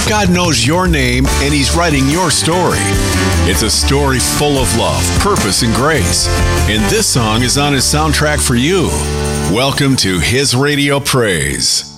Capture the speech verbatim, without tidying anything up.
God knows your name and He's writing your story. It's a story full of love, purpose, and grace. And this song is on His soundtrack for you. Welcome to His Radio Praise.